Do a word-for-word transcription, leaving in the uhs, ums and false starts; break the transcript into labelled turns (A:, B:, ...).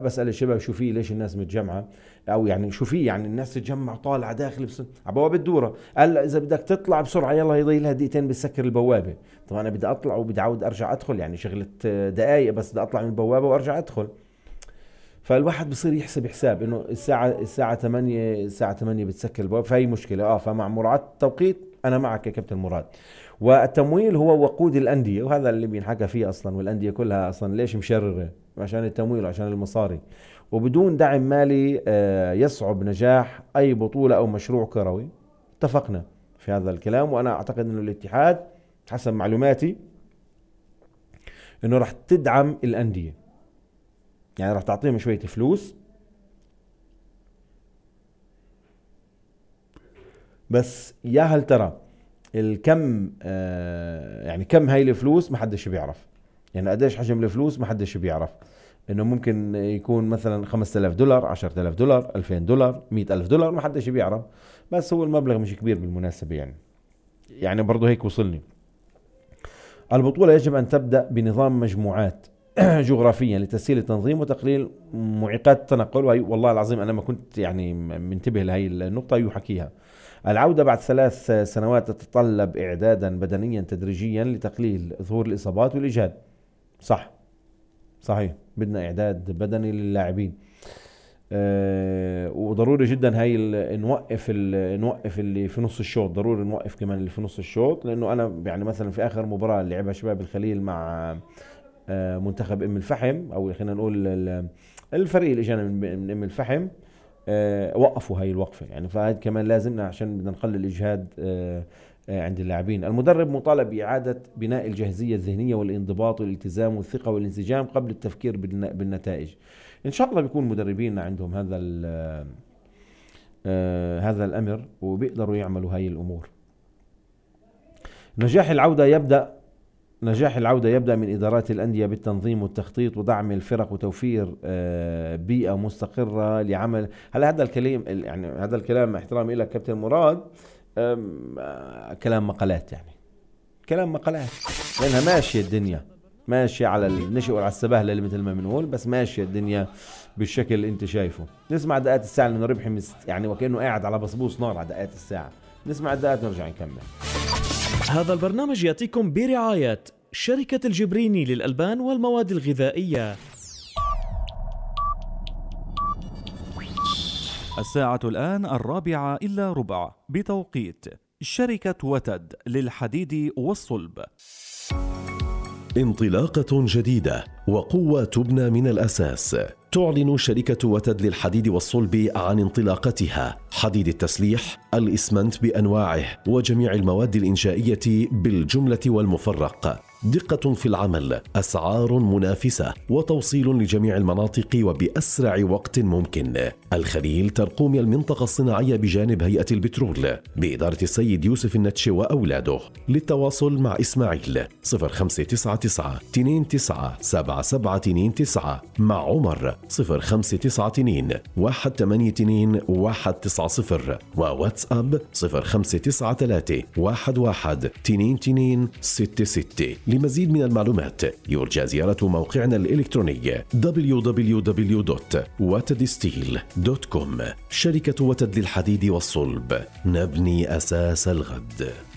A: بسأل الشباب شو فيه، ليش الناس متجمعة، أو يعني شو فيه، يعني الناس تتجمع طالعة داخل بس على بوابة الدورة. قال إذا بدك تطلع بسرعة يلا يضي لها دقيقتين بتسكر البوابة. طبعا أنا بدي أطلع وبدي أعود أرجع أدخل، يعني شغلة دقايق بس بدي أطلع من البوابة وأرجع أدخل. فالواحد بصير يحسب حساب إنه الساعة الساعة ثمانية الساعة ثمانية بتسكر البوابة، فهي مشكلة. آه فمع مراعاة التوقيت أنا معك يا كابتن مراد. والتمويل هو وقود الأندية، وهذا اللي بينحكى فيه أصلا، والأندية كلها أصلا ليش مشررة؟ عشان التمويل وعشان المصاري. وبدون دعم مالي يصعب نجاح أي بطولة أو مشروع كروي. اتفقنا في هذا الكلام. وأنا أعتقد أنه الاتحاد حسب معلوماتي أنه رح تدعم الأندية، يعني رح تعطيهم شوية فلوس، بس يا هل ترى الكم آه يعني كم هاي الفلوس ما حدش بيعرف، يعني قديش حجم الفلوس ما حدش بيعرف. انه ممكن يكون مثلا خمسة آلاف دولار، عشرة آلاف دولار، ألفين دولار، مئة ألف دولار، ما حدش بيعرف. بس هو المبلغ مش كبير بالمناسبة يعني. يعني برضو هيك وصلني. البطولة يجب أن تبدأ بنظام مجموعات جغرافيا لتسهيل التنظيم وتقليل معيقات التنقل. والله العظيم أنا ما كنت يعني منتبه لهي النقطة يحكيها. العودة بعد ثلاث سنوات تتطلب إعدادا بدنيا تدريجيا لتقليل ظهور الإصابات والإجهاد. صح صحيح، بدنا إعداد بدني للاعبين. أه وضروري جدا هاي نوقف نوقف اللي في نص الشوط، ضروري نوقف كمان اللي في نص الشوط. لأنه أنا يعني مثلا في آخر مباراة اللي لعبها شباب الخليل مع أه منتخب أم الفحم، أو خلينا نقول الفريق اللي جانا من أم الفحم، أه وقفوا هاي الوقفة يعني. فهذا كمان لازمنا عشان بدنا نقلل الإجهاد أه عند اللاعبين. المدرب مطالب بإعادة بناء الجاهزية الذهنية والانضباط والالتزام والثقة والانسجام قبل التفكير بالنتائج. إن شاء الله بيكون مدربين عندهم هذا آه هذا الأمر وبيقدروا يعملوا هاي الأمور. نجاح العودة يبدأ نجاح العودة يبدأ من إدارات الأندية بالتنظيم والتخطيط ودعم الفرق وتوفير آه بيئة مستقرة لعمل. هلا هذا الكلام يعني هذا الكلام احترامي لك كابتن مراد، كلام مقالات، يعني كلام مقالات، لأنها ماشية الدنيا ماشية على النشء وعلى السبهلة اللي مثل ما بنقول، بس ماشية الدنيا بالشكل اللي انت شايفه. نسمع دقات الساعة لأنه ربحي مست... يعني وكأنه قاعد على بصبوص نار على دقات الساعة. نسمع الدقات نرجع نكمل.
B: هذا البرنامج يأتيكم برعاية شركة الجبريني للألبان والمواد الغذائية.
C: الساعة الآن الرابعة إلا ربع بتوقيت شركة وتد للحديد والصلب.
D: انطلاقة جديدة وقوة تبنى من الأساس. تعلن شركة وتد للحديد والصلب عن انطلاقتها حديد التسليح، الإسمنت بأنواعه وجميع المواد الإنشائية بالجملة والمفرق. دقة في العمل، أسعار منافسة، وتوصيل لجميع المناطق وبأسرع وقت ممكن. الخليل ترقوم المنطقة الصناعية بجانب هيئة البترول بإدارة السيد يوسف النتشي وأولاده. للتواصل مع إسماعيل صفر خمسة تسعة تسعة اثنين تسعة سبعة سبعة اثنين تسعة، مع عمر صفر خمسة تسعة اثنين واحد ثمانية اثنين واحد تسعة صفر، وواتساب صفر خمسة تسعة ثلاثة واحد واحد اثنين اثنين ستة ستة. لمزيد من المعلومات يرجى زيارة موقعنا الإلكتروني دبليو دبليو دبليو دوت وتد ستيل دوت كوم. شركة وتد للحديد والصلب، نبني أساس الغد.